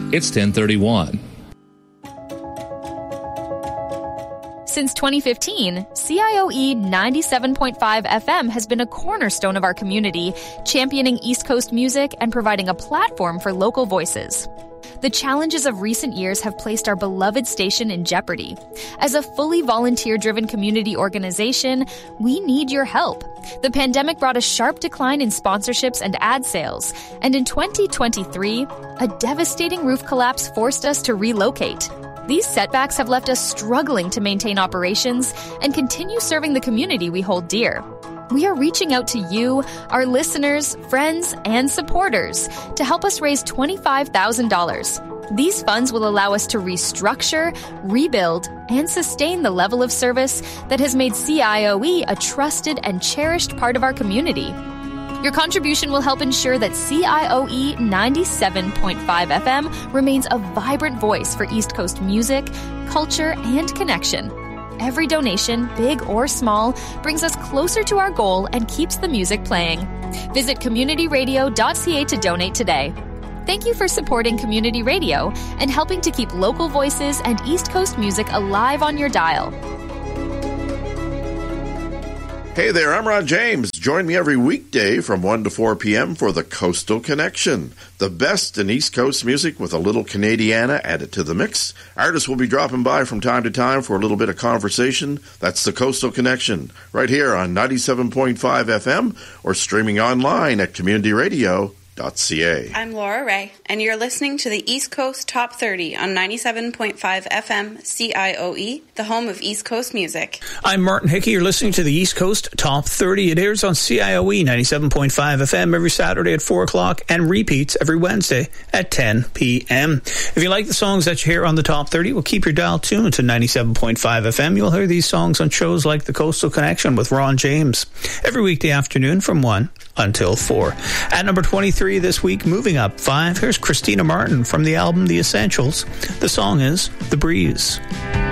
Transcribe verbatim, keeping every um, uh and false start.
It's ten thirty-one. Since twenty fifteen, C I O E ninety-seven point five F M has been a cornerstone of our community, championing East Coast music and providing a platform for local voices. The challenges of recent years have placed our beloved station in jeopardy. As a fully volunteer-driven community organization, we need your help. The pandemic brought a sharp decline in sponsorships and ad sales, and in twenty twenty-three, a devastating roof collapse forced us to relocate. These setbacks have left us struggling to maintain operations and continue serving the community we hold dear. We are reaching out to you, our listeners, friends, and supporters to help us raise twenty-five thousand dollars. These funds will allow us to restructure, rebuild, and sustain the level of service that has made C I O E a trusted and cherished part of our community. Your contribution will help ensure that C I O E ninety-seven point five F M remains a vibrant voice for East Coast music, culture, and connection. Every donation, big or small, brings us closer to our goal and keeps the music playing. Visit community radio dot c a to donate today. Thank you for supporting community radio and helping to keep local voices and East Coast music alive on your dial. Hey there, I'm Ron James. Join me every weekday from one to four p.m. for the Coastal Connection, the best in East Coast music with a little Canadiana added to the mix. Artists will be dropping by from time to time for a little bit of conversation. That's the Coastal Connection, right here on ninety-seven point five F M or streaming online at community radio dot c a. I'm Laura Ray, and you're listening to the East Coast Top thirty on ninety-seven point five F M C I O E, the home of East Coast music. I'm Martin Hickey. You're listening to the East Coast Top thirty. It airs on C I O E ninety-seven point five F M every Saturday at four o'clock and repeats every Wednesday at ten p.m. If you like the songs that you hear on the Top thirty, well, keep your dial tuned to ninety-seven point five F M. You'll hear these songs on shows like the Coastal Connection with Ron James every weekday afternoon from one until four. At number twenty-three this week, moving up five, here's Christina Martin from the album The Essentials. The song is The Breeze.